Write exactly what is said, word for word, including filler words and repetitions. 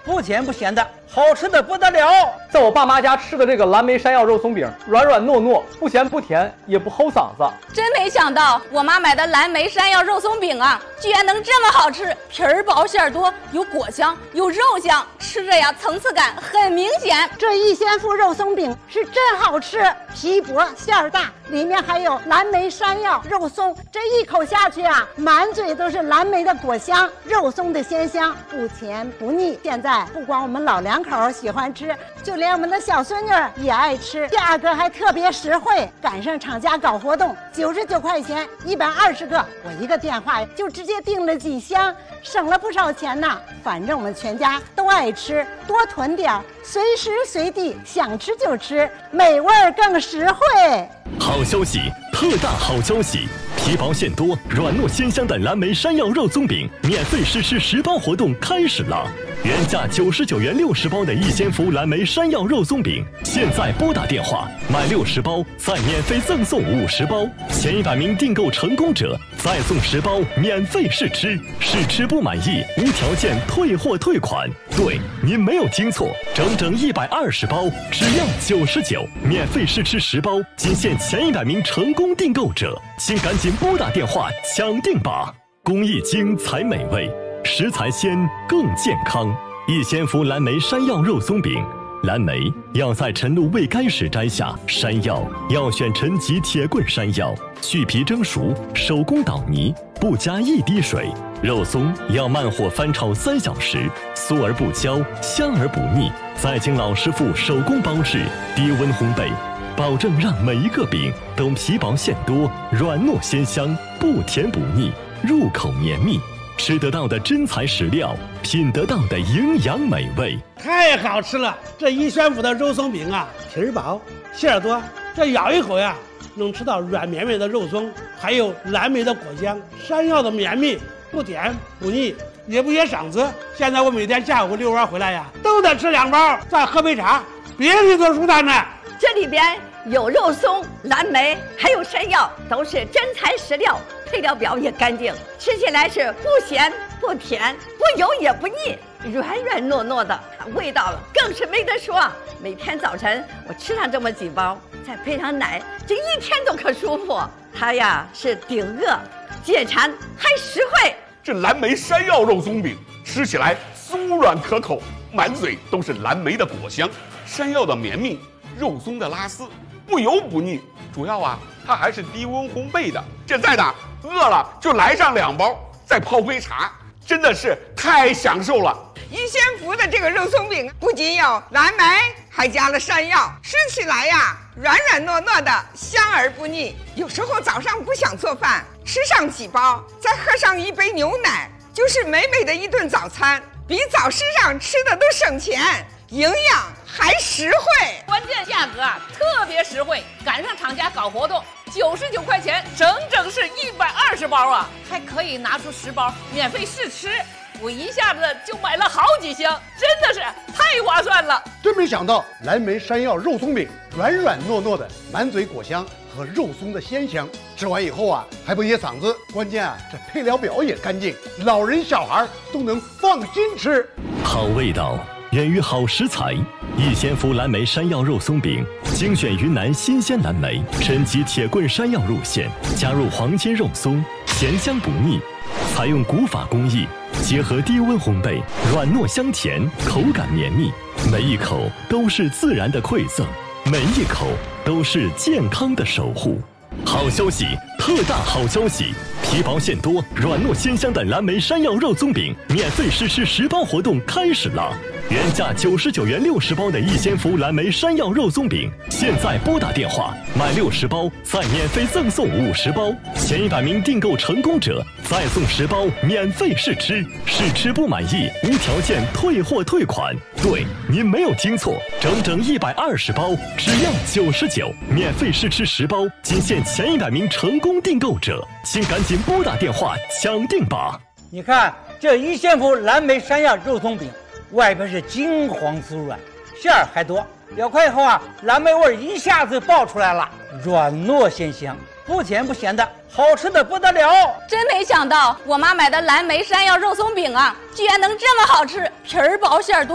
不甜不咸的，好吃的不得了。 在我爸妈家吃的这个蓝莓山药肉松饼，软软糯糯，不咸不甜，也不齁嗓子。 真没想到，我妈买的蓝莓山药肉松饼啊，居然能这么好吃，皮儿薄馅儿多，有果香，有肉香，吃着呀层次感很明显。 这一仙福肉松饼是真好吃，皮薄馅儿大，里面还有蓝莓山药肉松，这一口下去啊，满嘴都是蓝莓的果香，肉松的鲜香，不甜不腻。现在不光我们老两口喜欢吃，就连我们的小孙女也爱吃，价格还特别实惠。赶上厂家搞活动，九十九块钱一百二十个，我一个电话就直接订了几箱，省了不少钱呢。反正我们全家都爱吃，多囤点，随时随地想吃就吃，美味更实惠。 好消息，特大好消息！皮薄馅多、软糯鲜香的蓝莓山药肉松饼免费试吃十包活动开始了。原价九十九元六十包的一仙福蓝莓山药肉松饼，现在拨打电话买六十包，再免费赠送五十包，前一百名订购成功者再送十包免费试吃，试吃不满意无条件退货退款。对，您没有听错，整整一百二十包，只要九十九，免费试吃十包，仅限前一百名成功订购者，请赶紧拨打电话抢定吧！工艺精才美味，食材鲜更健康。一仙福蓝莓山药肉松饼，蓝莓要在晨露未干时摘下，山药要选陈吉铁棍山药，去皮蒸熟，手工捣泥，不加一滴水。肉松要慢火翻炒三小时，酥而不焦，香而不腻，再经老师傅手工包制，低温烘焙，保证让每一个饼都皮薄馅多，软糯鲜香，不甜不腻，入口绵密。吃得到的真材实料，品得到的营养美味， 太好吃了！这一仙福的肉松饼啊，皮儿薄，馅儿多，这咬一口呀，能吃到软绵绵的肉松，还有蓝莓的果香，山药的绵密，不甜不腻，也不噎嗓子。现在我每天下午遛弯回来呀，都得吃两包，再喝杯茶，别提多舒坦呢。 这里边有肉松、蓝莓，还有山药，都是真材实料，配料表也干净，吃起来是不咸不甜，不油也不腻，软软糯糯的，味道更是没得说。每天早晨我吃上这么几包，再配上奶，这一天都可舒服。它呀是顶饿、解馋还实惠。 这蓝莓山药肉松饼吃起来酥软可口，满嘴都是蓝莓的果香，山药的绵密，肉松的拉丝，不油不腻。主要啊，它还是低温烘焙的。现在呢，饿了就来上两包，再泡杯茶，真的是太享受了。 一仙福的这个肉松饼不仅有蓝莓，还加了山药，吃起来呀软软糯糯的，香而不腻。有时候早上不想做饭，吃上几包，再喝上一杯牛奶，就是美美的一顿早餐，比早市上吃的都省钱，营养还实惠。 关键价格啊特别实惠，赶上厂家搞活动，九十九块钱，整整是一百二十包啊，还可以拿出十包免费试吃。我一下子就买了好几箱，真的是太划算了。 真没想到蓝莓山药肉松饼软软糯糯的，满嘴果香和肉松的鲜香，吃完以后啊还不噎嗓子。关键啊这配料表也干净，老人小孩都能放心吃。 好味道源于好食材，一仙福蓝莓山药肉松饼精选云南新鲜蓝莓、陈吉铁棍山药入馅，加入黄金肉松，咸香不腻。采用古法工艺，结合低温烘焙，软糯香甜，口感绵密，每一口都是自然的馈赠，每一口都是健康的守护。好消息，特大好消息！皮薄馅多、软糯鲜香的蓝莓山药肉松饼免费试吃十包活动开始了。原价九十九元六十包的一仙福蓝莓山药肉松饼，现在拨打电话买六十包，再免费赠送五十包，前一百名订购成功者再送十包免费试吃，试吃不满意无条件退货退款。对，您没有听错，整整一百二十包，只要九十九，免费试吃十包，仅限前一百名成功订购者，请赶紧拨打电话抢定吧！ 你看这一仙福蓝莓山药肉松饼，外边是金黄酥软，馅儿还多，咬开以后啊，蓝莓味一下子爆出来了，软糯鲜香，不甜不咸的，好吃的不得了。 真没想到，我妈买的蓝莓山药肉松饼啊，居然能这么好吃，皮儿薄馅儿多。